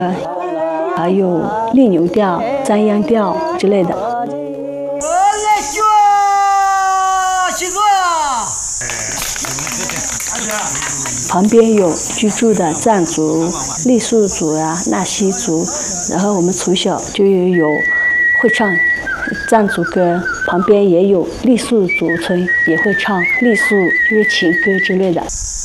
还有利牛调、张秧调之类的。旁边有居住的藏族、傈僳族啊、纳西族，然后我们从小就有会唱藏族歌，旁边也有傈僳族村，也会唱傈僳就是情歌之类的。